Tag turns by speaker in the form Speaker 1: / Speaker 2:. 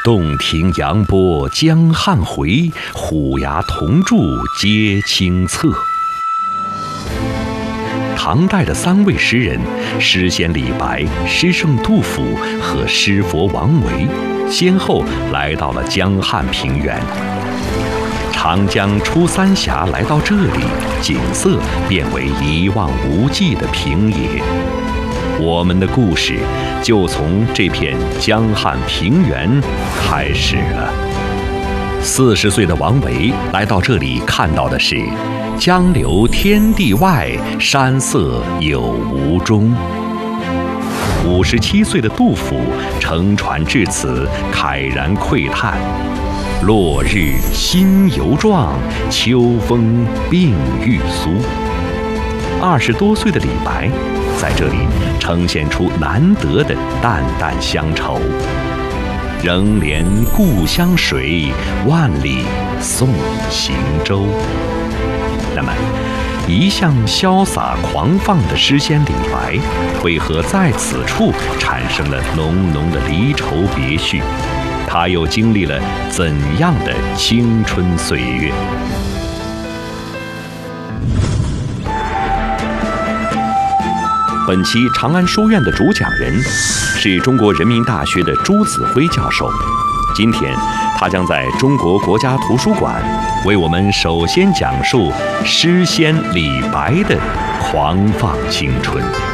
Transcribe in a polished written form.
Speaker 1: 洞庭扬波江汉回，虎牙铜柱皆清侧。唐代的3位诗人，诗仙李白、诗圣杜甫和诗佛王维，先后来到了江汉平原。长江出三峡来到这里，景色变为一望无际的平野。我们的故事就从这片江汉平原开始了。40岁的王维来到这里，看到的是江流天地外，山色有无中。57岁的杜甫乘船至此，慨然喟叹：落日心犹壮，秋风鬓欲苏。20多岁的李白在这里呈现出难得的淡淡乡愁。仍怜故乡水，万里送行舟。那么，一向潇洒狂放的诗仙李白，为何在此处产生了浓浓的离愁别绪？他又经历了怎样的青春岁月？本期长安书院的主讲人是中国人民大学的朱子辉教授。今天，他将在中国国家图书馆为我们首先讲述诗仙李白的狂放青春。